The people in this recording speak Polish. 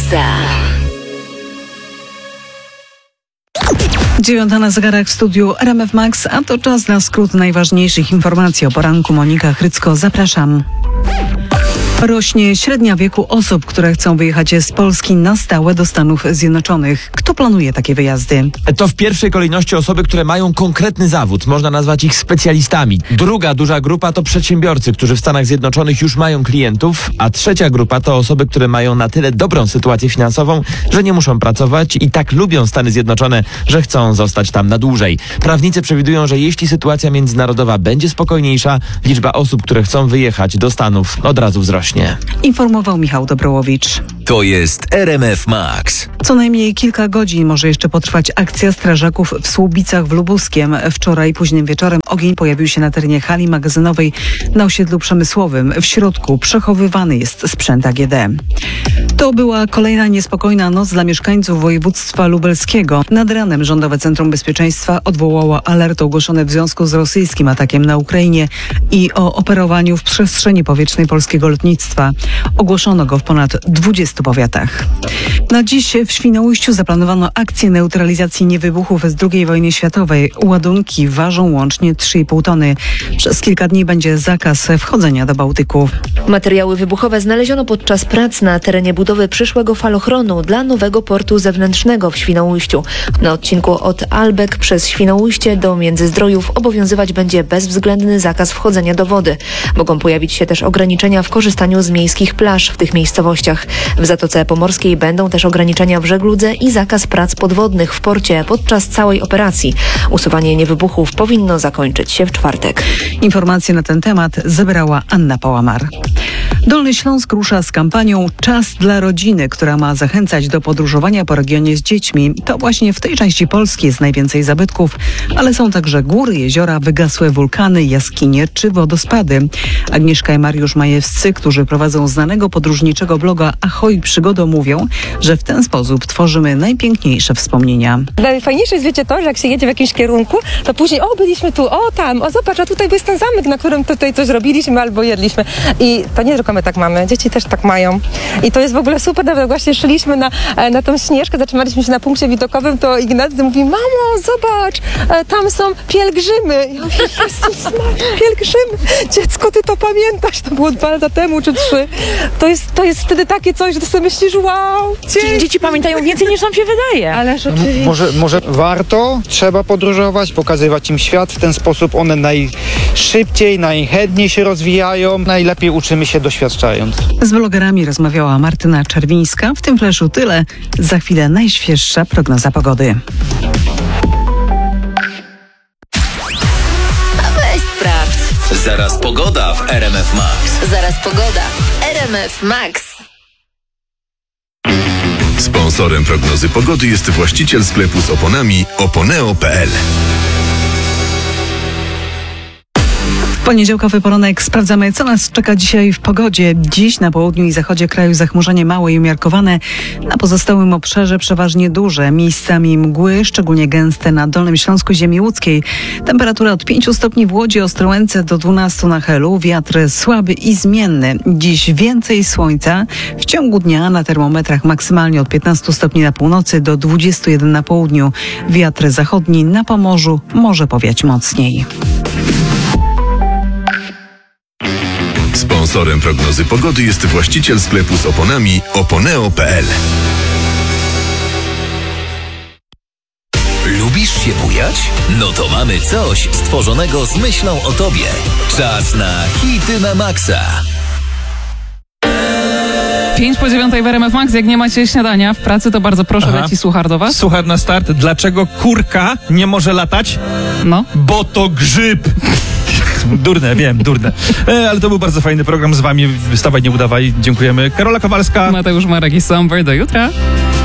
Maxa. 9 na zegarach w studiu RMF Max, a to czas na skrót najważniejszych informacji o poranku. Monika Chrycko, zapraszam. Rośnie średnia wieku osób, które chcą wyjechać z Polski na stałe do Stanów Zjednoczonych. Kto planuje takie wyjazdy? To w pierwszej kolejności osoby, które mają konkretny zawód. Można nazwać ich specjalistami. Druga duża grupa to przedsiębiorcy, którzy w Stanach Zjednoczonych już mają klientów, a trzecia grupa to osoby, które mają na tyle dobrą sytuację finansową, że nie muszą pracować i tak lubią Stany Zjednoczone, że chcą zostać tam na dłużej. Prawnicy przewidują, że jeśli sytuacja międzynarodowa będzie spokojniejsza, liczba osób, które chcą wyjechać do Stanów od razu wzrośnie. Informował Michał Dobrołowicz. To jest RMF Max. Co najmniej kilka godzin może jeszcze potrwać akcja strażaków w Słubicach w Lubuskiem. Wczoraj późnym wieczorem ogień pojawił się na terenie hali magazynowej na osiedlu przemysłowym. W środku przechowywany jest sprzęt AGD. To była kolejna niespokojna noc dla mieszkańców województwa lubelskiego. Nad ranem Rządowe Centrum Bezpieczeństwa odwołało alert ogłoszony w związku z rosyjskim atakiem na Ukrainie i o operowaniu w przestrzeni powietrznej polskiego lotnictwa. Ogłoszono go w ponad 20 powiatach. Na dziś w Świnoujściu zaplanowano akcję neutralizacji niewybuchów z II wojny światowej. Ładunki ważą łącznie 3,5 tony. Przez kilka dni będzie zakaz wchodzenia do Bałtyku. Materiały wybuchowe znaleziono podczas prac na terenie budowy przyszłego falochronu dla nowego portu zewnętrznego w Świnoujściu. Na odcinku od Albek przez Świnoujście do Międzyzdrojów obowiązywać będzie bezwzględny zakaz wchodzenia do wody. Mogą pojawić się też ograniczenia w korzystaniu z miejskich plaż w tych miejscowościach. W Zatoce Pomorskiej będą też ograniczenia w żegludze i zakaz prac podwodnych w porcie podczas całej operacji. Usuwanie niewybuchów powinno zakończyć się w czwartek. Informacje na ten temat zebrała Anna Pałamar. Dolny Śląsk rusza z kampanią Czas dla rodziny, która ma zachęcać do podróżowania po regionie z dziećmi. To właśnie w tej części Polski jest najwięcej zabytków, ale są także góry, jeziora, wygasłe wulkany, jaskinie czy wodospady. Agnieszka i Mariusz Majewscy, którzy prowadzą znanego podróżniczego bloga Ahoj Przygodo, mówią, że w ten sposób tworzymy najpiękniejsze wspomnienia. Najfajniejsze jest, wiecie, to, że jak się jedzie w jakimś kierunku, to później byliśmy tu, tam, zobacz, a tutaj jest ten zamek, na którym tutaj coś robiliśmy albo jedliśmy. I to nie tylko my tak mamy, dzieci też tak mają. I to jest w ogóle super, nawet właśnie szliśmy na tą Śnieżkę, zatrzymaliśmy się na punkcie widokowym, to Ignacy mówi, mamo, zobacz, tam są pielgrzymy. Ja mówię, Jezus Maria, pielgrzymy. Dziecko, ty to pamiętasz, to było 2 lata temu czy 3. To jest wtedy takie coś, że ty sobie myślisz, wow, Dzieci pamiętają więcej niż nam się wydaje. Ależ oczywiście. Może warto, trzeba podróżować, pokazywać im świat. W ten sposób one najszybciej, najchętniej się rozwijają, najlepiej uczymy się doświadczając. Z blogerami rozmawiała Martyna Czerwińska. W tym fleszu tyle. Za chwilę najświeższa prognoza pogody. Weź sprawdź. Zaraz pogoda w RMF Max. Zaraz pogoda w RMF Max. Sponsorem prognozy pogody jest właściciel sklepu z oponami oponeo.pl. Poniedziałkowy poranek sprawdzamy, co nas czeka dzisiaj w pogodzie. Dziś na południu i zachodzie kraju zachmurzenie małe i umiarkowane. Na pozostałym obszarze przeważnie duże. Miejscami mgły, szczególnie gęste na Dolnym Śląsku, ziemi łódzkiej. Temperatura od 5 stopni w Łodzi, Ostrołęce do 12 na Helu. Wiatr słaby i zmienny. Dziś więcej słońca. W ciągu dnia na termometrach maksymalnie od 15 stopni na północy do 21 na południu. Wiatr zachodni na Pomorzu może powiać mocniej. Sponsorem prognozy pogody jest właściciel sklepu z oponami oponeo.pl. Lubisz się bujać? No to mamy coś stworzonego z myślą o tobie. Czas na hity na maksa. 5:09 w RMF Max. Jak nie macie śniadania w pracy, to bardzo proszę, leci suchar do was. Suchar na start. Dlaczego kurka nie może latać? No. Bo to grzyb. Durne, wiem, durne. Ale to był bardzo fajny program z wami. Wstawaj, nie udawaj. Dziękujemy. Karola Kowalska. Mateusz Marek i Somber. Do jutra.